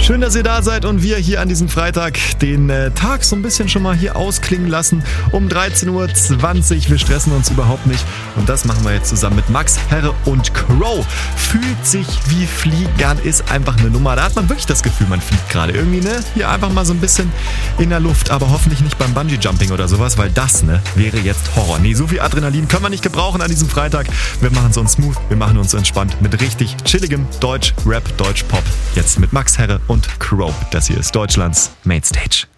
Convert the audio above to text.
Schön, dass ihr da seid und wir hier an diesem Freitag den Tag so ein bisschen schon mal hier ausklingen lassen. Um 13.20 Uhr. Wir stressen uns überhaupt nicht. Und das machen wir jetzt zusammen mit Max Herre und Crow. Fühlt sich wie Fliegern, ist einfach eine Nummer. Da hat man wirklich das Gefühl, man fliegt gerade irgendwie, ne? Hier einfach mal so ein bisschen in der Luft. Aber hoffentlich nicht beim Bungee-Jumping oder sowas, weil das, ne, wäre jetzt Horror. Nee, so viel Adrenalin können wir nicht gebrauchen an diesem Freitag. Wir machen es uns smooth, wir machen uns entspannt mit richtig chilligem Deutsch-Rap, Deutsch-Pop. Jetzt mit Max Herre und Crow. Das hier ist Deutschlands Mainstage.